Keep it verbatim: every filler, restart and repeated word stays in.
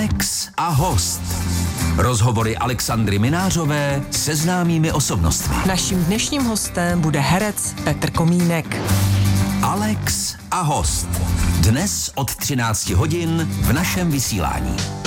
Alex a host. Rozhovory Alexandry Minářové se známými osobnostmi. Naším dnešním hostem bude herec Petr Komínek. Alex a host. Dnes od třinácti hodin v našem vysílání.